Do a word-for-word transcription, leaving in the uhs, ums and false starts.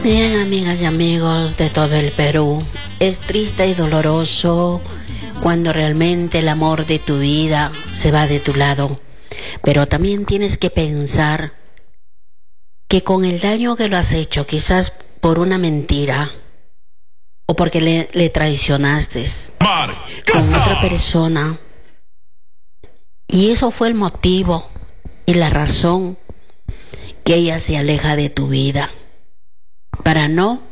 Bien, amigas y amigos de todo el Perú, es triste y doloroso cuando realmente el amor de tu vida se va de tu lado, pero también tienes que pensar que con el daño que lo has hecho, quizás por una mentira o porque le, le traicionaste con otra persona, y eso fue el motivo y la razón que ella se aleja de tu vida, para no